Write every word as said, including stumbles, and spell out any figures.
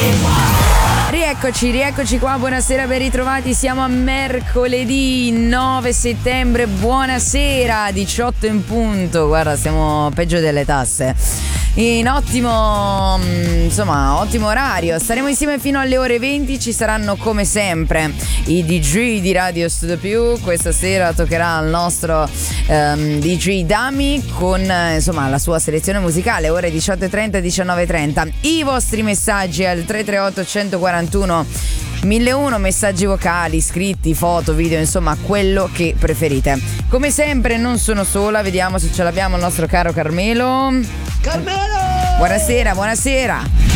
Rieccoci, rieccoci qua, buonasera, ben ritrovati, siamo a mercoledì nove settembre, buonasera, diciotto in punto, guarda stiamo peggio delle tasse, in ottimo, insomma, ottimo orario, staremo insieme fino alle ore venti, ci saranno come sempre i D J di Radio Studio Più, questa sera toccherà al nostro um, D J Dami con insomma la sua selezione musicale, ore diciotto e trenta e diciannove e trenta, i vostri messaggi al tre tre otto centoquarantuno mille uno, messaggi vocali, scritti, foto, video, insomma quello che preferite. Come sempre non sono sola, vediamo se ce l'abbiamo il nostro caro Carmelo. Carmelo! Buonasera, buonasera.